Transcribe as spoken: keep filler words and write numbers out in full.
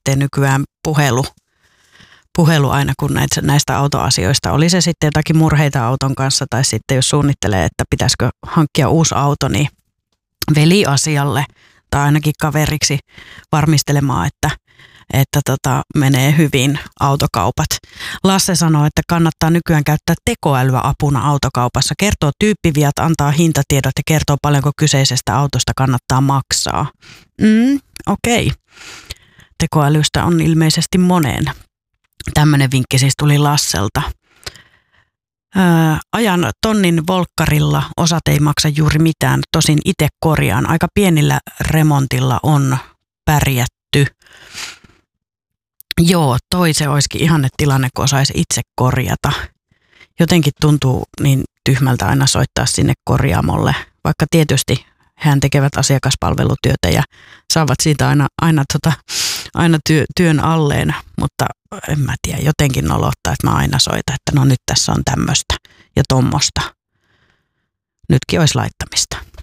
lähtee nykyään puhelu, puhelu aina kun näitä, näistä autoasioista. Oli se sitten jotakin murheita auton kanssa tai sitten jos suunnittelee, että pitäisikö hankkia uusi auto, niin veliasialle tai ainakin kaveriksi varmistelemaan, että, että tota, menee hyvin autokaupat. Lasse sanoo, että kannattaa nykyään käyttää tekoälyä apuna autokaupassa. Kertoo tyyppiviat, antaa hintatiedot ja kertoo paljonko kyseisestä autosta kannattaa maksaa. Mm, okei. Okay. Tekoälystä on ilmeisesti moneen. Tämmöinen vinkki siis tuli Lasselta. Ää, ajan tonnin volkkarilla, osat ei maksa juuri mitään, tosin itse korjaan. Aika pienillä remontilla on pärjätty. Joo, toi se olisikin ihanne tilanne, kun osaisi itse korjata. Jotenkin tuntuu niin tyhmältä aina soittaa sinne korjaamolle, vaikka tietysti hän tekevät asiakaspalvelutyötä ja saavat siitä aina, aina, tota, aina työ, työn alleen, mutta en mä tiedä, jotenkin nolottaa, että mä aina soitan, että no nyt tässä on tämmöistä ja tommosta. Nytkin olisi laittamista.